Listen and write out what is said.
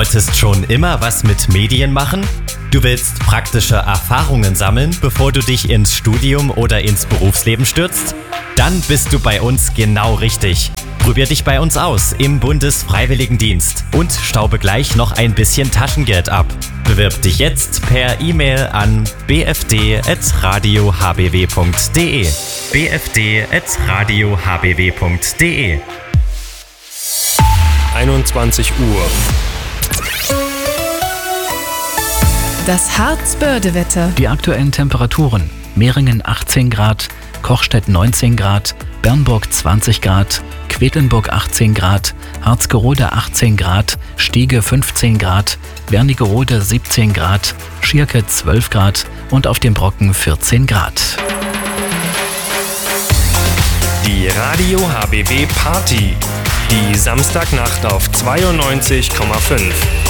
wolltest schon immer was mit Medien machen? Du willst praktische Erfahrungen sammeln, bevor du dich ins Studium oder ins Berufsleben stürzt? Dann bist du bei uns genau richtig. Probier dich bei uns aus im Bundesfreiwilligendienst und staube gleich noch ein bisschen Taschengeld ab. Bewirb dich jetzt per E-Mail an bfd@radiohbw.de. bfd@radiohbw.de. 21 Uhr. Das Harz-Börde-Wetter. Die aktuellen Temperaturen: Meringen 18 Grad, Kochstedt 19 Grad, Bernburg 20 Grad, Quedlinburg 18 Grad, Harzgerode 18 Grad, Stiege 15 Grad, Wernigerode 17 Grad, Schierke 12 Grad und auf dem Brocken 14 Grad. Die Radio HBW Party. Die Samstagnacht auf 92,5.